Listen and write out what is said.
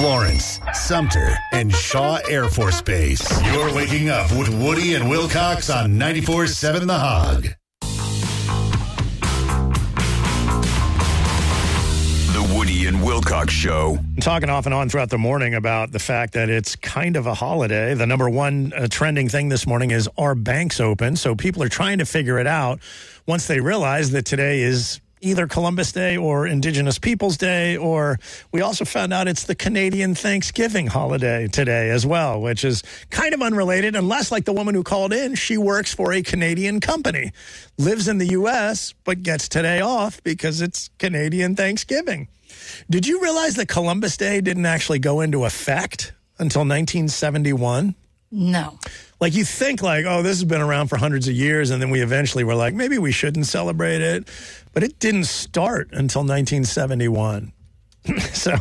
Florence, Sumter, and Shaw Air Force Base. You're waking up with Woody and Wilcox on 94.7 The Hog. The Woody and Wilcox Show. I'm talking off and on throughout the morning about the fact that it's kind of a holiday. The number one trending thing this morning is, are banks open? So people are trying to figure it out once they realize that today is either Columbus Day or Indigenous Peoples Day, or we also found out it's the Canadian Thanksgiving holiday today as well, which is kind of unrelated, unless, like the woman who called in, she works for a Canadian company, lives in the U.S., but gets today off because it's Canadian Thanksgiving. Did you realize that Columbus Day didn't actually go into effect until 1971? No. Like, you think, like, oh, this has been around for hundreds of years, and then we eventually were like, maybe we shouldn't celebrate it. But it didn't start until 1971. So